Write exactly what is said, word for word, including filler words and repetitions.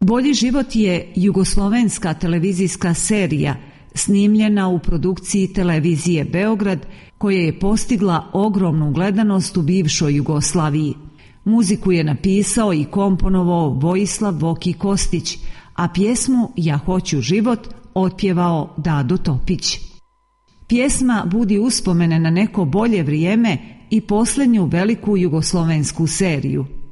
Bolji život je jugoslovenska televizijska serija snimljena u produkciji Televizije Beograd koja je postigla ogromnu gledanost u bivšoj Jugoslaviji. Muziku je napisao i komponovao Vojislav Voki Kostić, a pjesmu Ja hoću život otpjevao Dado Topić. Pjesma budi uspomene na neko bolje vrijeme i posljednju veliku jugoslovensku seriju.